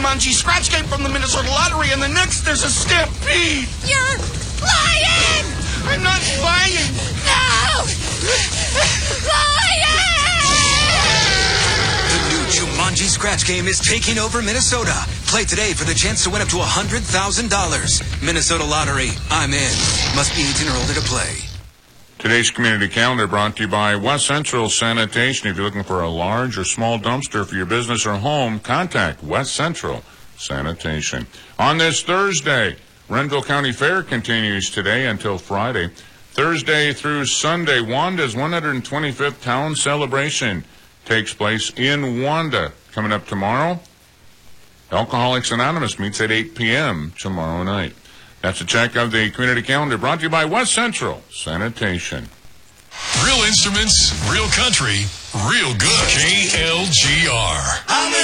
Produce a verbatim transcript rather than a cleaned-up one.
Jumanji scratch game from the Minnesota Lottery, and the next there's a stampede. You're lying! I'm not lying. No! Lying! The new Jumanji scratch game is taking over Minnesota. Play today for the chance to win up to one hundred thousand dollars. Minnesota Lottery. I'm in. Must be eighteen or older to play. Today's community calendar brought to you by West Central Sanitation. If you're looking for a large or small dumpster for your business or home, contact West Central Sanitation. On this Thursday, Renville County Fair continues today until Friday. Thursday through Sunday, Wanda's one hundred twenty-fifth Town Celebration takes place in Wanda. Coming up tomorrow, Alcoholics Anonymous meets at eight p.m. tomorrow night. That's a check of the community calendar brought to you by West Central Sanitation. Real instruments, real country, real good. K L G R.